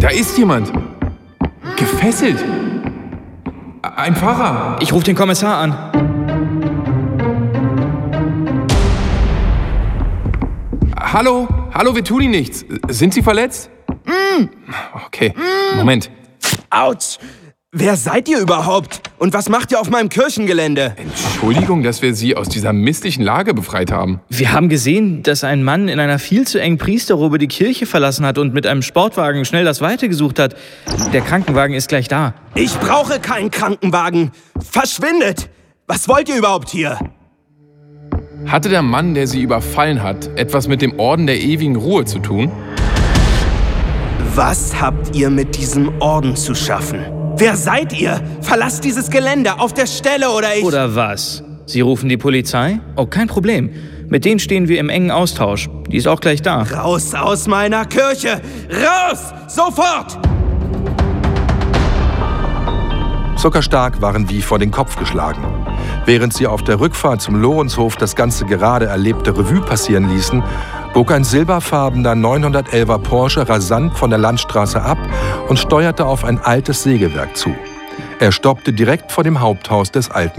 Da ist jemand. Gefesselt. Ein Fahrer. Ich rufe den Kommissar an. Hallo, wir tun Ihnen nichts. Sind Sie verletzt? Okay, Moment. Autsch! Wer seid ihr überhaupt? Und was macht ihr auf meinem Kirchengelände? Entschuldigung, dass wir Sie aus dieser misslichen Lage befreit haben. Wir haben gesehen, dass ein Mann in einer viel zu engen Priesterrobe die Kirche verlassen hat und mit einem Sportwagen schnell das Weite gesucht hat. Der Krankenwagen ist gleich da. Ich brauche keinen Krankenwagen. Verschwindet! Was wollt ihr überhaupt hier? Hatte der Mann, der Sie überfallen hat, etwas mit dem Orden der ewigen Ruhe zu tun? Was habt ihr mit diesem Orden zu schaffen? Wer seid ihr? Verlasst dieses Gelände auf der Stelle oder ich... Oder was? Sie rufen die Polizei? Oh, kein Problem. Mit denen stehen wir im engen Austausch. Die ist auch gleich da. Raus aus meiner Kirche! Raus! Sofort! Zuckerstark waren wie vor den Kopf geschlagen. Während sie auf der Rückfahrt zum Lorenzhof das ganze gerade erlebte Revue passieren ließen, bog ein silberfarbener 911er Porsche rasant von der Landstraße ab und steuerte auf ein altes Sägewerk zu. Er stoppte direkt vor dem Haupthaus des alten